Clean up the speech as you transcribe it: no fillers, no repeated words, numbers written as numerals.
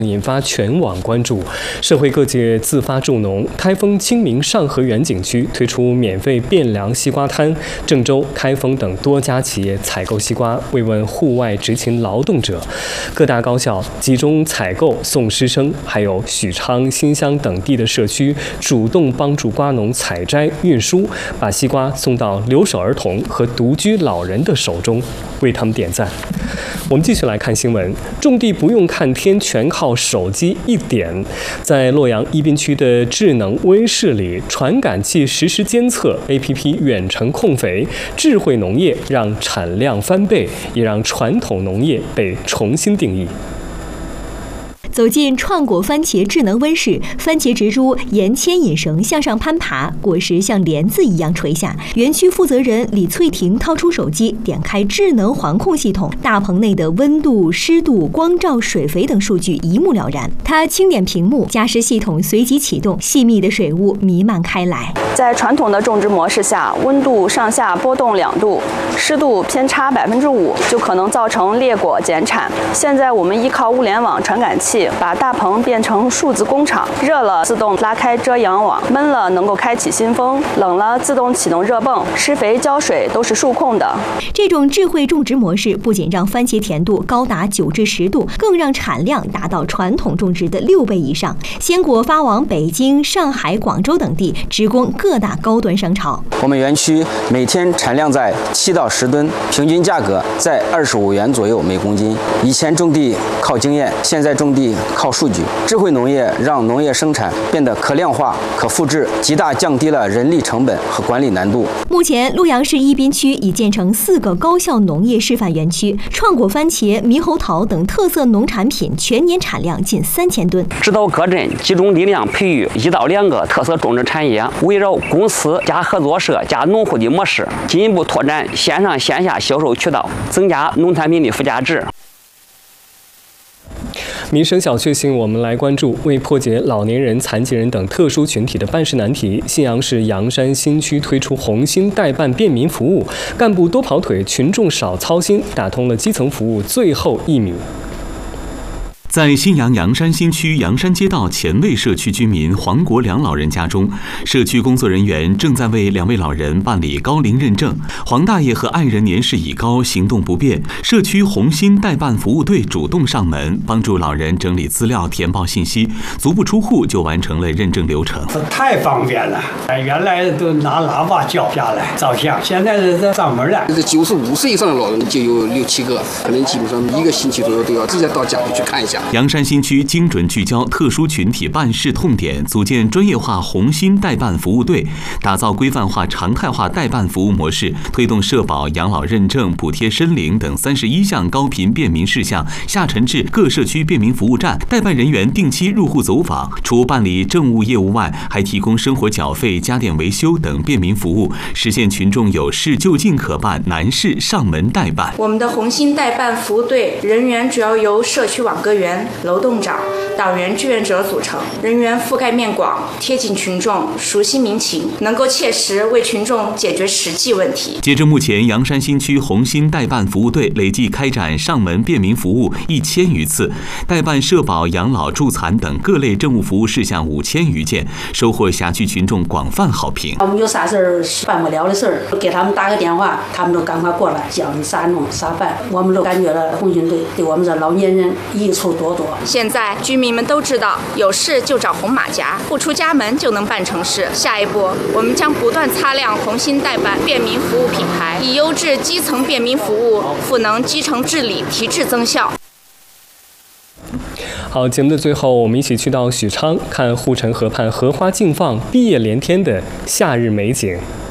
引发全网关注，社会各界自发助农。开封清明上河源景区推出免费变粮西瓜摊，郑州、开封等多家企业采购西瓜，慰问户外执勤劳动者。各大高校集中采购送师生，还有许昌、新乡等地的社区主动帮助瓜农采摘、运输，把西瓜送到留守儿童和独居老人的手中，为他们点赞。我们继续来看新闻，种地不用看天，全靠手机一点。在洛阳宜宾区的智能温室里，传感器实时监测 ，APP 远程控肥，智慧农业让产量翻倍，也让传统农业被重新定义。 走进创果番茄智能温室，番茄植株沿牵引绳向上攀爬，果实像帘子一样垂下。园区负责人李翠婷掏出手机，点开智能环控系统，大棚内的温度、湿度、光照、水肥等数据一目了然。她轻点屏幕，加湿系统随即启动，细密的水雾弥漫开来。 在传统的种植模式下，温度上下波动2度，湿度偏差5%，就可能造成裂果减产。现在我们依靠物联网传感器，把大棚变成数字工厂，热了自动拉开遮阳网，闷了能够开启新风，冷了自动启动热泵，施肥浇水都是数控的。 这种智慧种植模式不仅让番茄甜度高达9至10度，更让产量达到传统种植的6倍以上。鲜果发往北京、上海、广州等地，直供各大高端商超。 我们园区每天产量在7到10吨，平均价格在25元左右每公斤。以前种地靠经验，现在种地靠数据。智慧农业让农业生产变得可量化、可复制，极大降低了人力成本和管理难度。 目前，洛阳市宜宾区已建成4个高校农业示范园区，创果番茄、猕猴桃等特色农产品全年产量近3000吨。 指导各镇集中力量培育1到2个特色种植产业，围绕公司加合作社加农户的模式，进一步拓展线上线下销售渠道，增加农产品的附加值。 民生小确幸，我们来关注。为破解老年人、残疾人等特殊群体的办事难题，信阳市阳山新区推出红星代办便民服务，干部多跑腿，群众少操心，打通了基层服务最后1米。 在信阳阳山新区阳山街道前卫社区居民黄国良老人家中，社区工作人员正在为2位老人办理高龄认证。黄大爷和爱人年事已高，行动不便，社区红星代办服务队主动上门，帮助老人整理资料、填报信息，足不出户就完成了认证流程。 太方便了，原来都拿喇叭叫下来照相，现在是上门了。 这95岁以上的老人就有6、7个，可能基本上1个星期左右都要直接到家里去看一下。 阳山新区精准聚焦特殊群体办事痛点，组建专业化红星代办服务队，打造规范化、常态化代办服务模式，推动社保、养老认证、补贴申领等31项高频便民事项下沉至各社区便民服务站，代办人员定期入户走访，除办理政务业务外，还提供生活缴费、家电维修等便民服务，实现群众有事就近可办，难事上门代办。 我们的红星代办服务队人员主要由社区网格员、楼栋长、党员志愿者组成，人员覆盖面广，贴近群众，熟悉民情，能够切实为群众解决实际问题。 截至目前，阳山新区红星代办服务队累计开展上门便民服务1000余次，代办社保、养老、助残等各类政务服务事项5000余件，收获辖区群众广泛好评。 我们有啥事儿办不了的事儿，给他们打个电话，他们都赶快过来，教你啥弄啥办。我们都感觉了红星队对我们这老年人益处多多。 现在居民们都知道，有事就找红马甲，不出家门就能办成事。下一步，我们将不断擦亮红星代办便民服务品牌，以优质基层便民服务赋能基层治理，提质增效。 好，节目的最后，我们一起去到许昌，看护城河畔荷花竞放、碧叶连天的夏日美景。